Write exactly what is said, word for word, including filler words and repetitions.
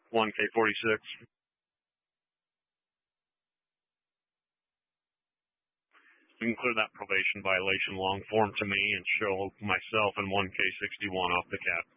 one K forty-six. You can clear that probation violation long form to me and show myself in one K sixty-one off the cap.